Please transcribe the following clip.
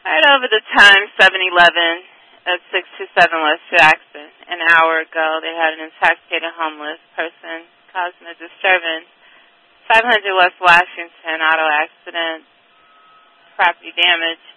Right over the time, 711 at 627 West Jackson. An hour ago, they had an intoxicated homeless person causing a disturbance. 500 West Washington, auto accident, property damage.